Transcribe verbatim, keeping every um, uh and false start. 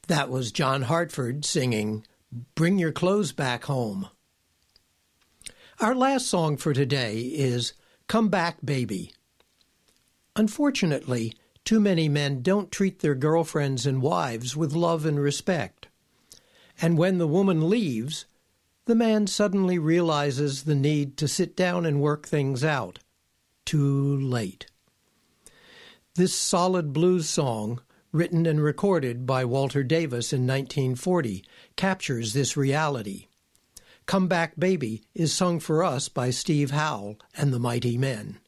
That was John Hartford singing Bring Your Clothes Back Home. Our last song for today is Come Back, Baby. Unfortunately, too many men don't treat their girlfriends and wives with love and respect. And when the woman leaves, the man suddenly realizes the need to sit down and work things out. Too late. This solid blues song, written and recorded by Walter Davis in nineteen forty, captures this reality. Come Back Baby is sung for us by Steve Howell and the Mighty Men.